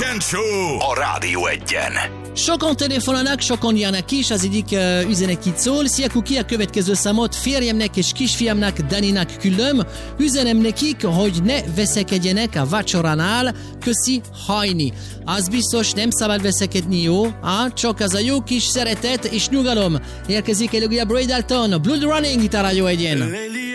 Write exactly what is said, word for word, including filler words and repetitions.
Weekend Show a Rádió Egyen. Sokan telefonálnak, sokan járnak is, az egyik uh, üzenet itt szól. Szia Kuki, a következő számot férjemnek és kisfiamnak Daninak küldöm. Üzenem nekik, hogy ne veszekedjenek a vacsoránál. Köszi, hajni. Az biztos nem szabad veszekedni, jó? Ah, csak az a jó kis szeretet és nyugalom. Érkezik előbb a Bray Dalton, Blood Running itt a Rádió Egyen.